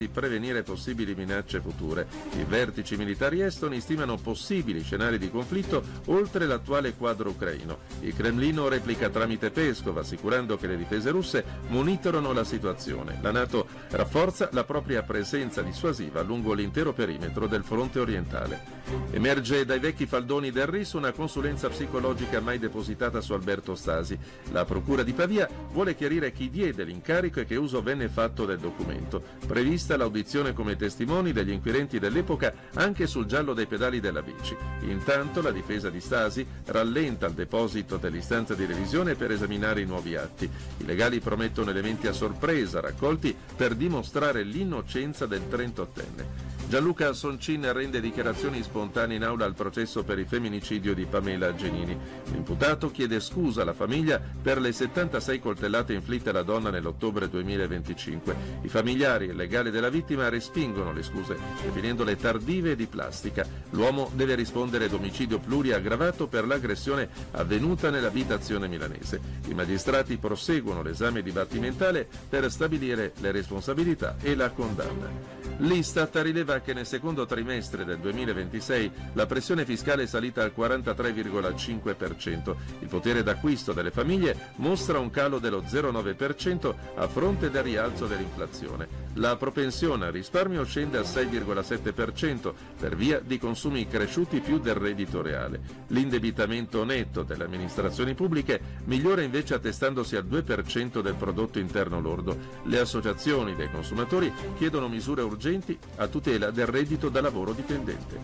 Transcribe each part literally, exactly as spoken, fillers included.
di prevenire possibili minacce future. I vertici militari estoni stimano possibili scenari di conflitto oltre l'attuale quadro ucraino. Il Cremlino replica tramite Peskov, assicurando che le difese russe monitorano la situazione. La NATO rafforza la propria presenza dissuasiva lungo l'intero perimetro del fronte orientale. Emerge dai vecchi faldoni del R I S una consulenza psicologica mai depositata su Alberto Stasi. La procura di Pavia vuole chiarire chi diede l'incarico e che uso venne fatto del documento. Prevista l'audizione come testimoni degli inquirenti dell'epoca anche sul giallo dei pedali della bici. Intanto la difesa di Stasi rallenta il deposito dell'istanza di revisione per esaminare i nuovi atti. I legali promettono elementi a sorpresa raccolti per dimostrare l'innocenza del trentottenne. Gianluca Soncin rende dichiarazioni spontanee in aula al processo per il femminicidio di Pamela Genini. L'imputato chiede scusa alla famiglia per le settantasei coltellate inflitte alla donna nell'ottobre duemilaventicinque. I familiari e il legale della vittima respingono le scuse, definendole tardive e di plastica. L'uomo deve rispondere d'omicidio pluriaggravato per l'aggressione avvenuta nell'abitazione milanese. I magistrati proseguono l'esame dibattimentale per stabilire le responsabilità e la condanna. L'Istat rileva che nel secondo trimestre del duemilaventisei la pressione fiscale è salita al quarantatré virgola cinque per cento. Il potere d'acquisto delle famiglie mostra un calo dello zero virgola nove per cento a fronte del rialzo dell'inflazione. La propensione al risparmio scende al sei virgola sette per cento per via di consumi cresciuti più del reddito reale. L'indebitamento netto delle amministrazioni pubbliche migliora invece attestandosi al due per cento del prodotto interno lordo. Le associazioni dei consumatori chiedono misure urgenti a tutela del reddito da lavoro dipendente.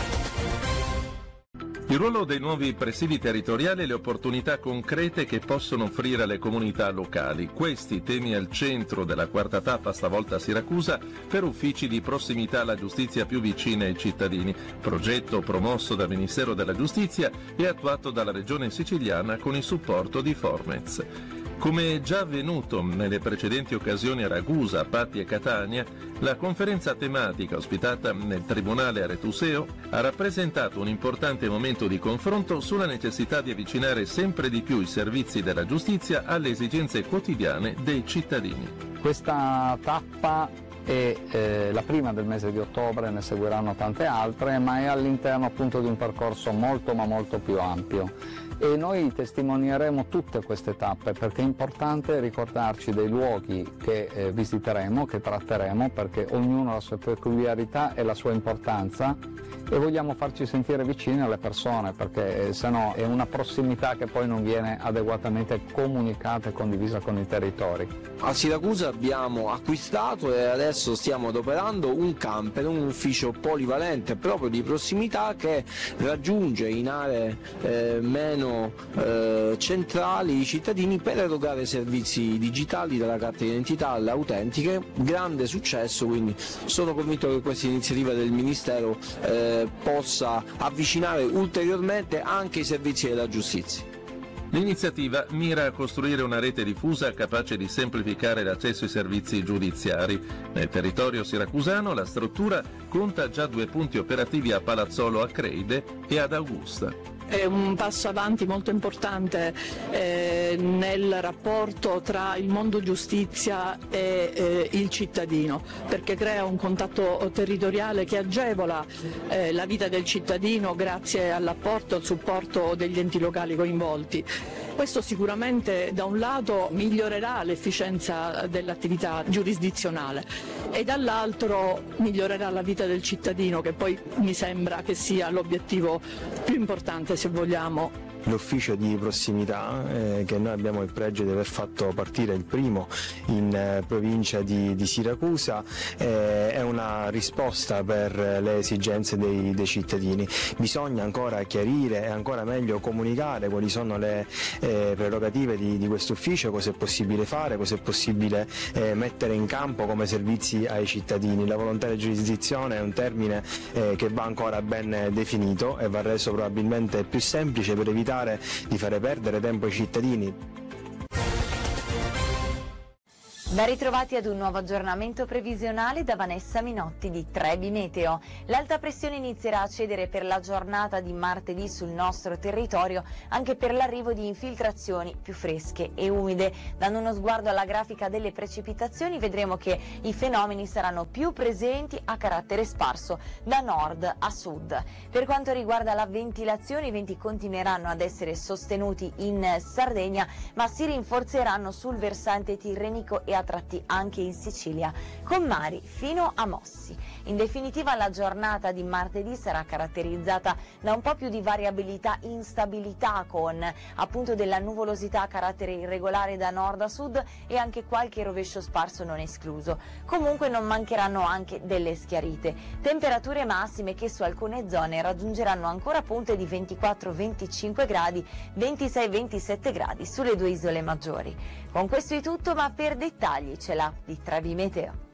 Il ruolo dei nuovi presidi territoriali e le opportunità concrete che possono offrire alle comunità locali. Questi temi al centro della quarta tappa, stavolta a Siracusa, per uffici di prossimità alla giustizia più vicina ai cittadini. Progetto promosso dal Ministero della Giustizia e attuato dalla Regione Siciliana con il supporto di Formez. Come già avvenuto nelle precedenti occasioni a Ragusa, Patti e Catania, la conferenza tematica ospitata nel Tribunale Aretuseo ha rappresentato un importante momento di confronto sulla necessità di avvicinare sempre di più i servizi della giustizia alle esigenze quotidiane dei cittadini. Questa tappa è eh, la prima del mese di ottobre, ne seguiranno tante altre, ma è all'interno appunto di un percorso molto ma molto più ampio. E noi testimonieremo tutte queste tappe perché è importante ricordarci dei luoghi che eh, visiteremo, che tratteremo, perché ognuno ha la sua peculiarità e la sua importanza e vogliamo farci sentire vicini alle persone perché eh, se no è una prossimità che poi non viene adeguatamente comunicata e condivisa con i territori. A Siracusa abbiamo acquistato e adesso stiamo adoperando un camper, un ufficio polivalente proprio di prossimità che raggiunge in aree eh, meno eh, centrali i cittadini per erogare servizi digitali dalla carta d'identità alle autentiche. Grande successo, quindi sono convinto che questa iniziativa del Ministero eh, possa avvicinare ulteriormente anche i servizi della giustizia. L'iniziativa mira a costruire una rete diffusa capace di semplificare l'accesso ai servizi giudiziari. Nel territorio siracusano la struttura conta già due punti operativi a Palazzolo Acreide e ad Augusta. È un passo avanti molto importante eh, nel rapporto tra il mondo giustizia e eh, il cittadino, perché crea un contatto territoriale che agevola eh, la vita del cittadino grazie all'apporto e al supporto degli enti locali coinvolti. Questo sicuramente da un lato migliorerà l'efficienza dell'attività giurisdizionale e dall'altro migliorerà la vita del cittadino, che poi mi sembra che sia l'obiettivo più importante, se vogliamo. L'ufficio di prossimità eh, che noi abbiamo il pregio di aver fatto partire il primo in eh, provincia di, di Siracusa eh, è una risposta per le esigenze dei, dei cittadini. Bisogna ancora chiarire e ancora meglio comunicare quali sono le eh, prerogative di, di questo ufficio, cosa è possibile fare, cosa è possibile eh, mettere in campo come servizi ai cittadini. La volontaria giurisdizione è un termine eh, che va ancora ben definito e va reso probabilmente più semplice per evitare di fare perdere tempo ai cittadini. Ben ritrovati ad un nuovo aggiornamento previsionale da Vanessa Minotti di Trebi Meteo. L'alta pressione inizierà a cedere per la giornata di martedì sul nostro territorio, anche per l'arrivo di infiltrazioni più fresche e umide. Dando uno sguardo alla grafica delle precipitazioni vedremo che i fenomeni saranno più presenti a carattere sparso da nord a sud. Per quanto riguarda la ventilazione, i venti continueranno ad essere sostenuti in Sardegna, ma si rinforzeranno sul versante tirrenico e a tratti anche in Sicilia, con mari fino a mossi. In definitiva, la giornata di martedì sarà caratterizzata da un po' più di variabilità, instabilità, con appunto della nuvolosità a carattere irregolare da nord a sud e anche qualche rovescio sparso non escluso. Comunque non mancheranno anche delle schiarite. Temperature massime che su alcune zone raggiungeranno ancora punte di ventiquattro venticinque gradi, ventisei ventisette gradi sulle due isole maggiori. Con questo è tutto, ma per dettagli c'è l'app di Trebi Meteo.